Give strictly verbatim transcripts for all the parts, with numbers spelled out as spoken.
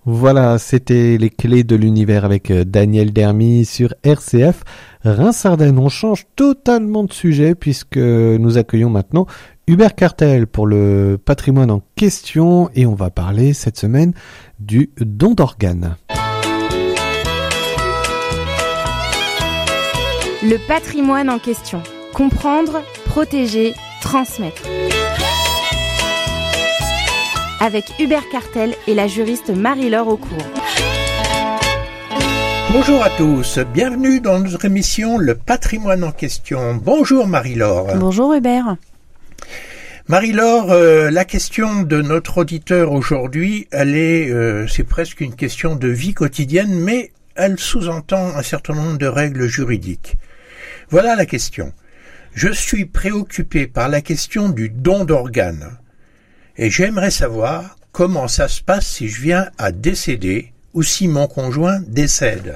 Voilà, c'était les clés de l'univers avec Daniel Dermy sur R C F. Reims-Ardennes, on change totalement de sujet puisque nous accueillons maintenant Hubert Cartel pour le patrimoine en question et on va parler cette semaine du don d'organes. Le patrimoine en question. Comprendre, protéger, transmettre. Avec Hubert Cartel et la juriste Marie-Laure Aucourt. Bonjour à tous, bienvenue dans notre émission Le patrimoine en question. Bonjour Marie-Laure. Bonjour Hubert. Marie-Laure, euh, la question de notre auditeur aujourd'hui, elle est, euh, c'est presque une question de vie quotidienne, mais elle sous-entend un certain nombre de règles juridiques. Voilà la question. Je suis préoccupé par la question du don d'organes. Et j'aimerais savoir comment ça se passe si je viens à décéder ou si mon conjoint décède.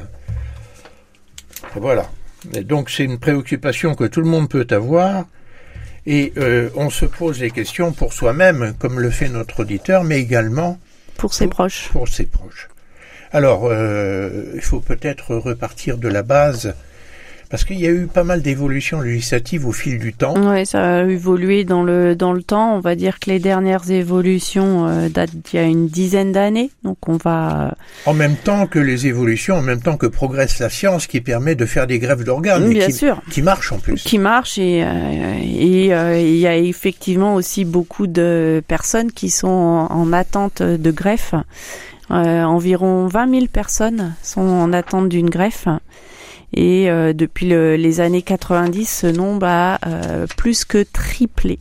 Et voilà. Et donc c'est une préoccupation que tout le monde peut avoir et euh, on se pose des questions pour soi-même, comme le fait notre auditeur, mais également pour ses pour, proches. Pour ses proches. Alors, euh, il faut peut-être repartir de la base. Parce qu'il y a eu pas mal d'évolutions législatives au fil du temps. Oui, ça a évolué dans le dans le temps. On va dire que les dernières évolutions euh, datent d'il y a une dizaine d'années. Donc on va... En même temps que les évolutions, en même temps que progresse la science qui permet de faire des greffes d'organes. Bien qui, sûr. Qui marchent en plus. Qui marchent et, euh, et euh, il y a effectivement aussi beaucoup de personnes qui sont en, en attente de greffe. Euh, environ vingt mille personnes sont en attente d'une greffe. Et euh, depuis le, les années quatre-vingt-dix, ce nombre a euh, plus que triplé.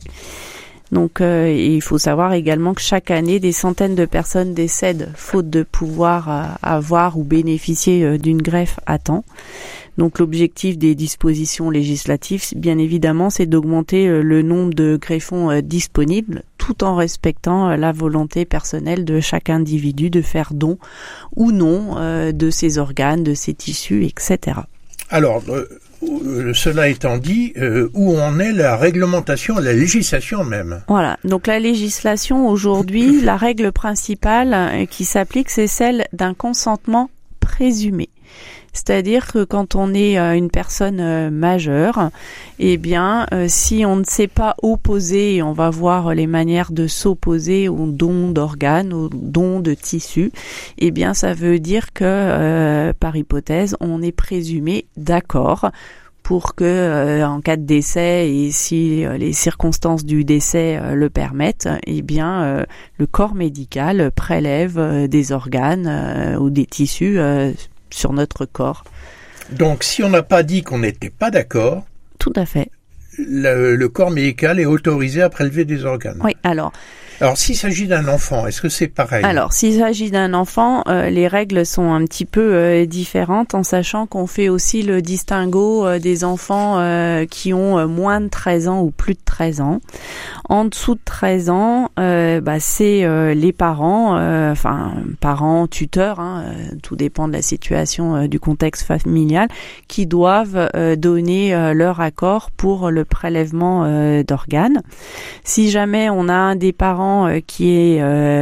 Donc euh, il faut savoir également que chaque année, des centaines de personnes décèdent faute de pouvoir euh, avoir ou bénéficier euh, d'une greffe à temps. Donc l'objectif des dispositions législatives, bien évidemment, c'est d'augmenter euh, le nombre de greffons euh, disponibles, tout en respectant euh, la volonté personnelle de chaque individu de faire don ou non euh, de ses organes, de ses tissus, et cetera. Alors, euh, cela étant dit, euh, où en est la réglementation, la législation même ? Voilà, donc la législation aujourd'hui, la règle principale euh, qui s'applique, c'est celle d'un consentement présumé. C'est-à-dire que quand on est euh, une personne euh, majeure, eh bien, euh, si on ne s'est pas opposé, et on va voir les manières de s'opposer au don d'organes, au don de tissus, eh bien, ça veut dire que, euh, par hypothèse, on est présumé d'accord pour que, euh, en cas de décès et si euh, les circonstances du décès euh, le permettent, eh bien, euh, le corps médical prélève euh, des organes euh, ou des tissus euh, sur notre corps. Donc, si on n'a pas dit qu'on n'était pas d'accord, tout à fait. Le, le corps médical est autorisé à prélever des organes. Oui, alors. Alors, s'il s'agit d'un enfant, est-ce que c'est pareil ? Alors, s'il s'agit d'un enfant, euh, les règles sont un petit peu euh, différentes, en sachant qu'on fait aussi le distinguo euh, des enfants euh, qui ont euh, moins de treize ans ou plus de treize ans. En dessous de treize ans, euh, bah, c'est euh, les parents, euh, enfin parents, tuteurs, hein, euh, tout dépend de la situation, euh, du contexte familial, qui doivent euh, donner euh, leur accord pour le prélèvement euh, d'organes. Si jamais on a un des parents qui est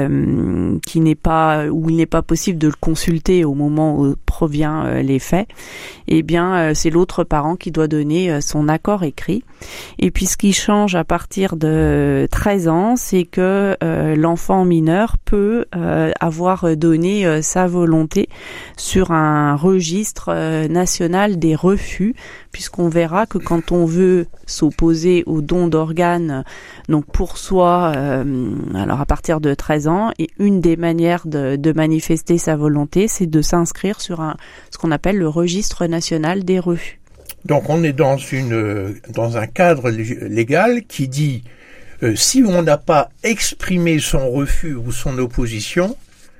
euh, qui n'est pas où il n'est pas possible de le consulter au moment où provient euh, les faits, eh bien euh, c'est l'autre parent qui doit donner euh, son accord écrit. Et puis ce qui change à partir de treize ans, c'est que euh, l'enfant mineur peut euh, avoir donné euh, sa volonté sur un registre euh, national des refus, puisqu'on verra que quand on veut s'opposer au don d'organes, donc pour soi, euh, alors à partir de treize ans, et une des manières de, de manifester sa volonté, c'est de s'inscrire sur un, ce qu'on appelle le registre national des refus. Donc on est dans une dans un cadre légal qui dit euh, si on n'a pas exprimé son refus ou son opposition,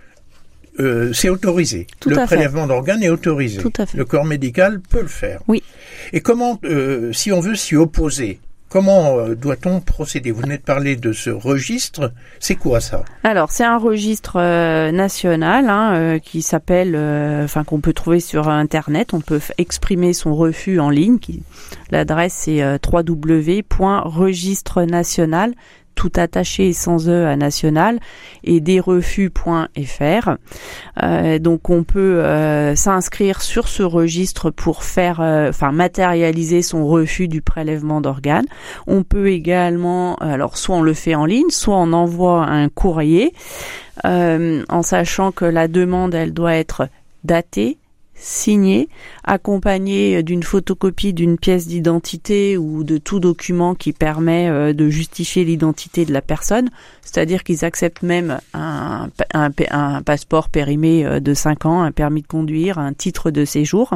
euh, c'est autorisé. Tout le à prélèvement fait. d'organes est autorisé. Tout à fait. Le corps médical peut le faire. Oui. Et comment, euh, si on veut s'y opposer, comment euh, doit-on procéder ? Vous venez de parler de ce registre. C'est quoi ça ? Alors, c'est un registre euh, national hein, euh, qui s'appelle, euh, enfin qu'on peut trouver sur Internet. On peut f- exprimer son refus en ligne. Qui, l'adresse c'est euh, w w w point registre national tout attaché sans E à national, et desrefus point f r. Euh, donc on peut euh, s'inscrire sur ce registre pour faire, euh, enfin matérialiser son refus du prélèvement d'organes. On peut également, alors soit on le fait en ligne, soit on envoie un courrier, euh, en sachant que la demande, elle doit être datée, signé, accompagné d'une photocopie d'une pièce d'identité ou de tout document qui permet euh, de justifier l'identité de la personne, c'est-à-dire qu'ils acceptent même un, un, un passeport périmé euh, de cinq ans, un permis de conduire, un titre de séjour.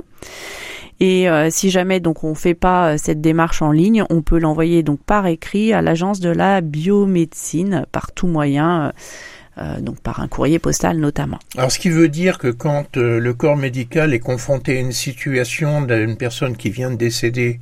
Et euh, si jamais donc on fait pas euh, cette démarche en ligne, on peut l'envoyer donc par écrit à l'agence de la biomédecine par tout moyen. Euh, Euh, donc par un courrier postal notamment. Alors ce qui veut dire que quand euh, le corps médical est confronté à une situation d'une personne qui vient de décéder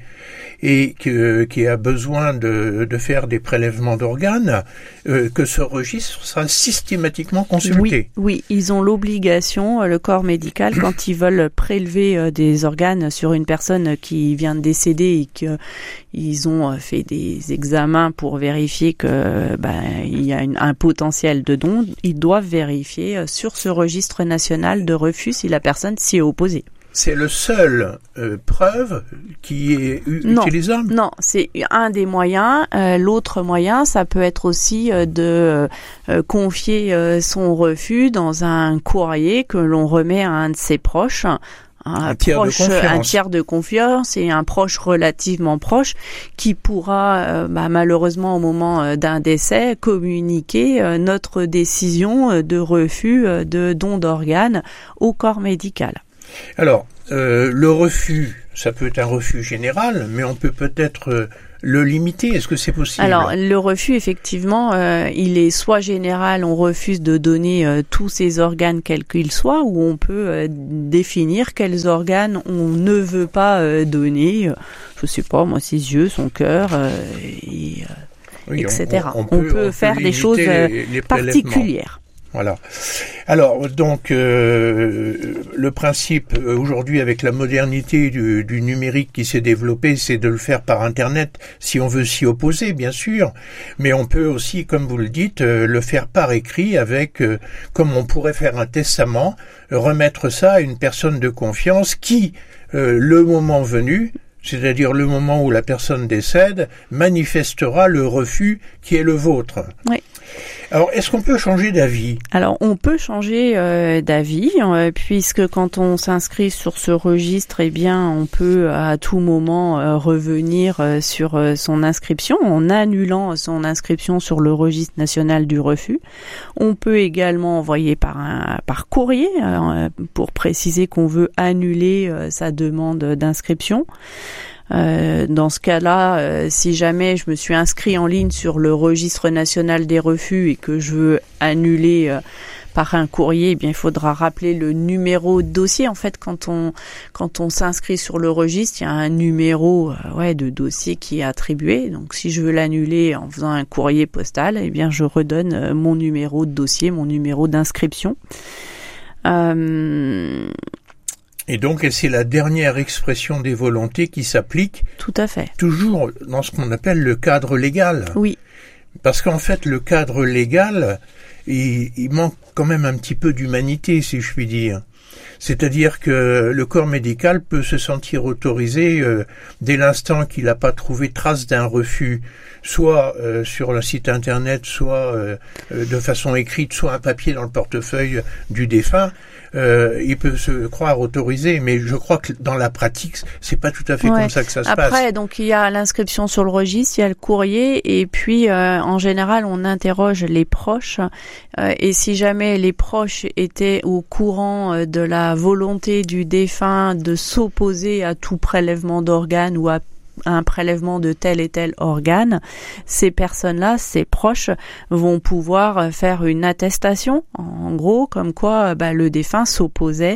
et que, qui a besoin de, de faire des prélèvements d'organes, euh, que ce registre sera systématiquement consulté. Oui, oui, ils ont l'obligation, le corps médical, quand ils veulent prélever euh, des organes sur une personne qui vient de décéder et qu'ils ont fait des examens pour vérifier que ben, il y a une, un potentiel de don, ils doivent vérifier sur ce registre national de refus si la personne s'y est opposée. C'est le seul euh, preuve qui est u- non, utilisable? Non, c'est un des moyens. Euh, l'autre moyen, ça peut être aussi euh, de euh, confier euh, son refus dans un courrier que l'on remet à un de ses proches. Un, un, tiers proche, un tiers de confiance et un proche relativement proche qui pourra euh, bah, malheureusement au moment euh, d'un décès communiquer euh, notre décision euh, de refus euh, de don d'organes au corps médical. Alors, euh, le refus, ça peut être un refus général, mais on peut peut-être euh, le limiter. Est-ce que c'est possible? Alors, le refus, effectivement, euh, il est soit général, on refuse de donner euh, tous ces organes quels qu'ils soient, ou on peut euh, définir quels organes on ne veut pas euh, donner. Je sais pas, moi, ses yeux, son cœur, euh, et, euh, oui, et cetera. On, on, on, peut, peut, on peut faire peut des choses euh, les, les particulières. Voilà. Alors, donc, euh, le principe euh, aujourd'hui avec la modernité du, du numérique qui s'est développé, c'est de le faire par Internet, si on veut s'y opposer, bien sûr. Mais on peut aussi, comme vous le dites, euh, le faire par écrit avec, euh, comme on pourrait faire un testament, remettre ça à une personne de confiance qui, euh, le moment venu, c'est-à-dire le moment où la personne décède, manifestera le refus qui est le vôtre. Oui. Alors, est-ce qu'on peut changer d'avis? Alors, on peut changer euh, d'avis, euh, puisque quand on s'inscrit sur ce registre, eh bien, on peut à tout moment euh, revenir euh, sur euh, son inscription en annulant son inscription sur le registre national du refus. On peut également envoyer par un par courrier euh, pour préciser qu'on veut annuler euh, sa demande d'inscription. Euh, dans ce cas-là, euh, si jamais je me suis inscrit en ligne sur le registre national des refus et que je veux annuler euh, par un courrier, eh bien il faudra rappeler le numéro de dossier. En fait, quand on quand on s'inscrit sur le registre, il y a un numéro euh, ouais de dossier qui est attribué. Donc si je veux l'annuler en faisant un courrier postal, eh bien je redonne euh, mon numéro de dossier, mon numéro d'inscription. Euh Et donc, c'est la dernière expression des volontés qui s'applique. Tout à fait. Toujours dans ce qu'on appelle le cadre légal. Oui. Parce qu'en fait, le cadre légal, il, il manque quand même un petit peu d'humanité, si je puis dire. C'est-à-dire que le corps médical peut se sentir autorisé euh, dès l'instant qu'il n'a pas trouvé trace d'un refus, soit euh, sur le site internet, soit euh, de façon écrite, soit un papier dans le portefeuille du défunt. Euh, il peut se croire autorisé, mais je crois que dans la pratique, c'est pas tout à fait ouais. comme ça que ça se Après, passe. Après, donc il y a l'inscription sur le registre, il y a le courrier, et puis euh, en général, on interroge les proches. Euh, et si jamais les proches étaient au courant euh, de la volonté du défunt de s'opposer à tout prélèvement d'organes ou à un prélèvement de tel et tel organe, ces personnes-là, ces proches, vont pouvoir faire une attestation, en gros, comme quoi bah, le défunt s'opposait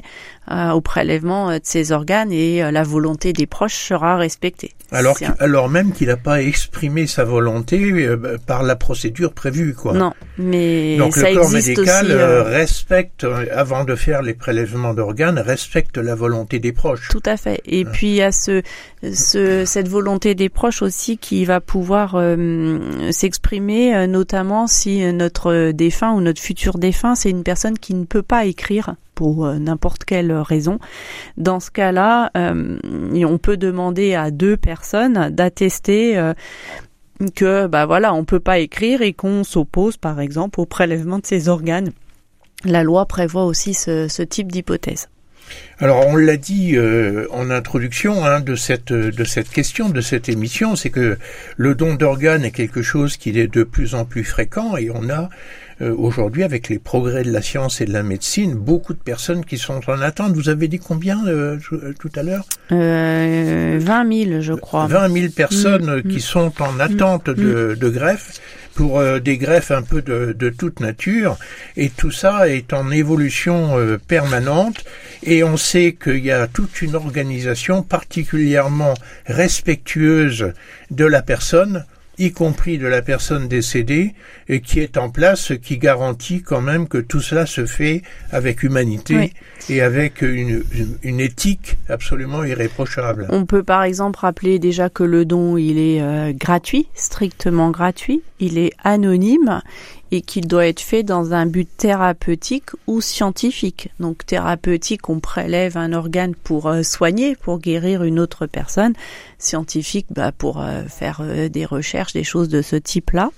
euh, au prélèvement de ces organes et euh, la volonté des proches sera respectée. Alors, un... alors même qu'il n'a pas exprimé sa volonté euh, par la procédure prévue, quoi. Non, mais donc ça le corps existe médical aussi, euh... respecte, avant de faire les prélèvements d'organes, respecte la volonté des proches. Tout à fait. Et hein. puis il y a ce, ce, cette volonté des proches aussi qui va pouvoir euh, s'exprimer, euh, notamment si notre défunt ou notre futur défunt, c'est une personne qui ne peut pas écrire pour euh, n'importe quelle raison. Dans ce cas-là, euh, on peut demander à deux personnes d'attester euh, que bah voilà, on peut pas écrire et qu'on s'oppose par exemple au prélèvement de ces organes. La loi prévoit aussi ce, ce type d'hypothèse. Alors on l'a dit euh, en introduction hein, de cette de cette question, de cette émission, c'est que le don d'organes est quelque chose qui est de plus en plus fréquent et on a euh, aujourd'hui avec les progrès de la science et de la médecine beaucoup de personnes qui sont en attente. Vous avez dit combien euh, tout à l'heure euh, vingt mille je crois. vingt mille personnes mmh. qui sont en attente mmh. de, de greffe pour euh, des greffes un peu de, de toute nature et tout ça est en évolution euh, permanente et on sait qu'il y a toute une organisation particulièrement respectueuse de la personne, y compris de la personne décédée, et qui est en place, qui garantit quand même que tout cela se fait avec humanité oui. et avec une, une, une éthique absolument irréprochable. On peut par exemple rappeler déjà que le don, il est euh, gratuit, strictement gratuit, il est anonyme et qu'il doit être fait dans un but thérapeutique ou scientifique. Donc thérapeutique, on prélève un organe pour euh, soigner, pour guérir une autre personne. Scientifique, bah, pour euh, faire euh, des recherches, des choses de ce type-là.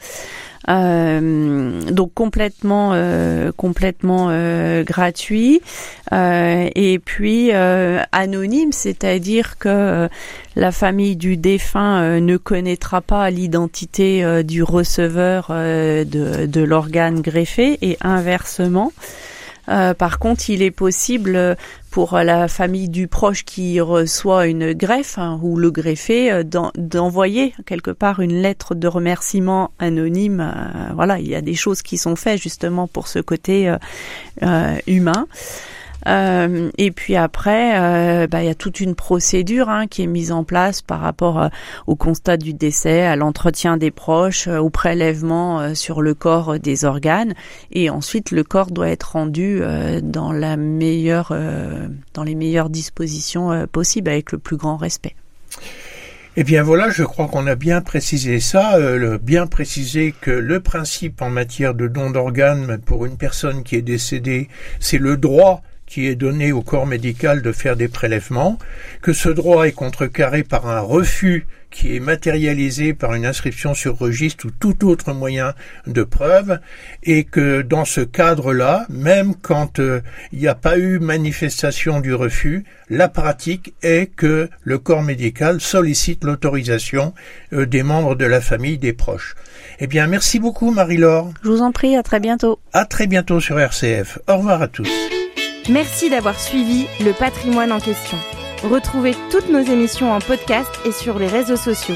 Euh, donc complètement euh, complètement euh, gratuit euh, et puis euh, anonyme, c'est-à-dire que euh, la famille du défunt euh, ne connaîtra pas l'identité euh, du receveur euh, de, de l'organe greffé et inversement. Euh, par contre, il est possible pour la famille du proche qui reçoit une greffe hein, ou le greffé euh, d'en, d'envoyer quelque part une lettre de remerciement anonyme. Euh, voilà, il y a des choses qui sont faites justement pour ce côté euh, euh, humain. Euh, et puis après, euh, bah, il y a toute une procédure hein, qui est mise en place par rapport euh, au constat du décès, à l'entretien des proches, euh, au prélèvement euh, sur le corps euh, des organes, et ensuite le corps doit être rendu euh, dans la meilleure, euh, dans les meilleures dispositions euh, possibles, avec le plus grand respect. Eh bien voilà, je crois qu'on a bien précisé ça, euh, bien précisé que le principe en matière de don d'organes pour une personne qui est décédée, c'est le droit qui est donné au corps médical de faire des prélèvements, que ce droit est contrecarré par un refus qui est matérialisé par une inscription sur registre ou tout autre moyen de preuve, et que dans ce cadre-là, même quand euh, il n'y a pas eu manifestation du refus, la pratique est que le corps médical sollicite l'autorisation euh, des membres de la famille, des proches. Eh bien, merci beaucoup Marie-Laure. Je vous en prie, à très bientôt. À très bientôt sur R C F. Au revoir à tous. Merci d'avoir suivi le patrimoine en question. Retrouvez toutes nos émissions en podcast et sur les réseaux sociaux.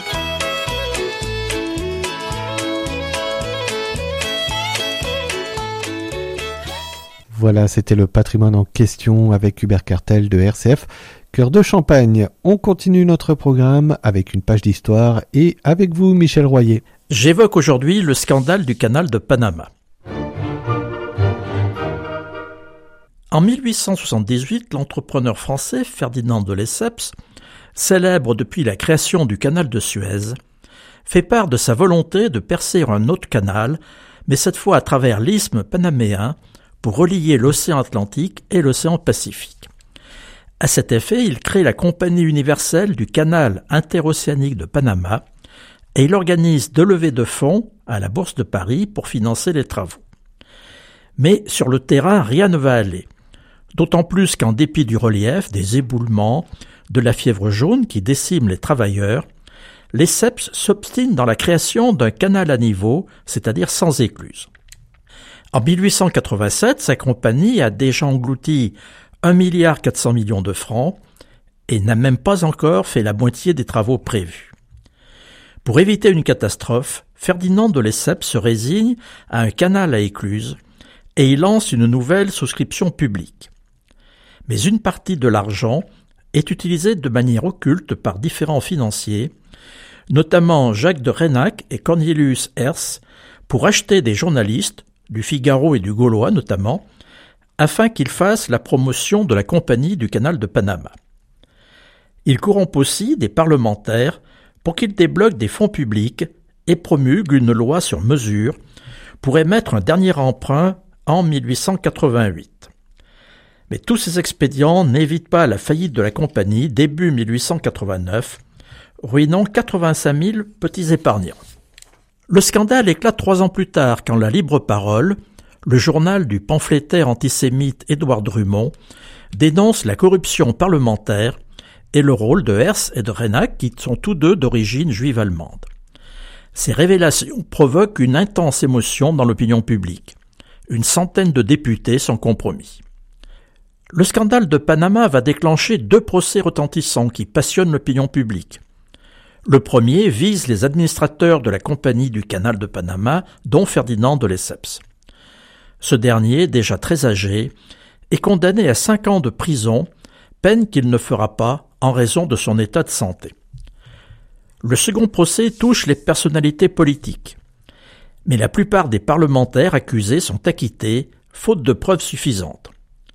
Voilà, c'était le patrimoine en question avec Hubert Cartel de R C F, Cœur de Champagne. On continue notre programme avec une page d'histoire et avec vous, Michel Royer. J'évoque aujourd'hui le scandale du canal de Panama. En mille huit cent soixante-dix-huit, l'entrepreneur français Ferdinand de Lesseps, célèbre depuis la création du canal de Suez, fait part de sa volonté de percer un autre canal, mais cette fois à travers l'isthme panaméen, pour relier l'océan Atlantique et l'océan Pacifique. À cet effet, il crée la Compagnie universelle du canal interocéanique de Panama et il organise deux levées de fonds à la Bourse de Paris pour financer les travaux. Mais sur le terrain, rien ne va aller. D'autant plus qu'en dépit du relief, des éboulements, de la fièvre jaune qui décime les travailleurs, Lesseps s'obstine dans la création d'un canal à niveau, c'est-à-dire sans écluse. En mille huit cent quatre-vingt-sept, sa compagnie a déjà englouti un milliard quatre cents millions de francs et n'a même pas encore fait la moitié des travaux prévus. Pour éviter une catastrophe, Ferdinand de Lesseps se résigne à un canal à écluse et il lance une nouvelle souscription publique. mais une partie de l'argent est utilisée de manière occulte par différents financiers, notamment Jacques de Reynac et Cornelius Herz, pour acheter des journalistes, du Figaro et du Gaulois notamment, afin qu'ils fassent la promotion de la Compagnie du Canal de Panama. Ils corrompent aussi des parlementaires pour qu'ils débloquent des fonds publics et promulguent une loi sur mesure pour émettre un dernier emprunt en mille huit cent quatre-vingt-huit. Mais tous ces expédients n'évitent pas la faillite de la Compagnie début mille huit cent quatre-vingt-neuf, ruinant quatre-vingt-cinq mille petits épargnants. Le scandale éclate trois ans plus tard quand la Libre Parole, le journal du pamphlétaire antisémite Édouard Drumont, dénonce la corruption parlementaire et le rôle de Herz et de Reynac, qui sont tous deux d'origine juive allemande. Ces révélations provoquent une intense émotion dans l'opinion publique. Une centaine de députés sont compromis. Le scandale de Panama va déclencher deux procès retentissants qui passionnent l'opinion publique. Le premier vise les administrateurs de la Compagnie du Canal de Panama, dont Ferdinand de Lesseps. Ce dernier, déjà très âgé, est condamné à cinq ans de prison, peine qu'il ne fera pas en raison de son état de santé. Le second procès touche les personnalités politiques. Mais la plupart des parlementaires accusés sont acquittés, faute de preuves suffisantes.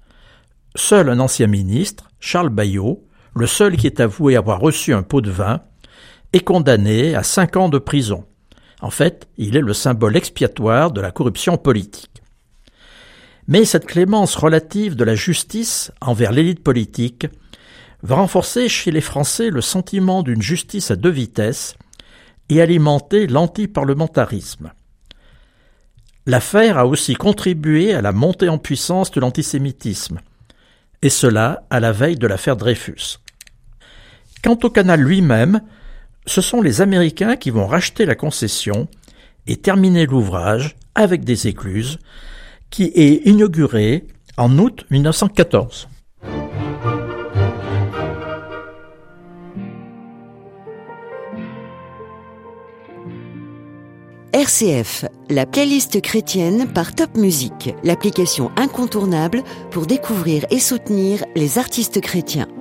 Seul un ancien ministre, Charles Bayot, le seul qui est avoué avoir reçu un pot de vin, est condamné à cinq ans de prison. En fait, il est le symbole expiatoire de la corruption politique. Mais cette clémence relative de la justice envers l'élite politique va renforcer chez les Français le sentiment d'une justice à deux vitesses et alimenter l'antiparlementarisme. L'affaire a aussi contribué à la montée en puissance de l'antisémitisme, et cela à la veille de l'affaire Dreyfus. Quant au canal lui-même, ce sont les Américains qui vont racheter la concession et terminer l'ouvrage avec des écluses, qui est inauguré en août mille neuf cent quatorze. R C F, la playlist chrétienne par Top Music, l'application incontournable pour découvrir et soutenir les artistes chrétiens.